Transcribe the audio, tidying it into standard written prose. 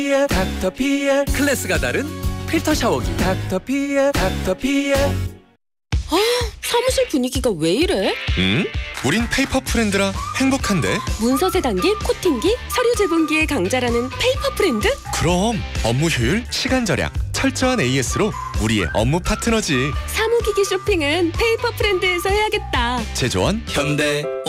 닥터피엘 클래스가 다른 필터 샤워기 닥터피엘. 사무실 분위기가 왜 이래? 우린 페이퍼 프렌드라 행복한데. 문서 세단기, 코팅기, 서류 제본기의 강자라는 페이퍼 프렌드? 그럼 업무 효율, 시간 절약, 철저한 AS로 우리의 업무 파트너지. 사무기기 쇼핑은 페이퍼 프렌드에서 해야겠다. 제조원 현대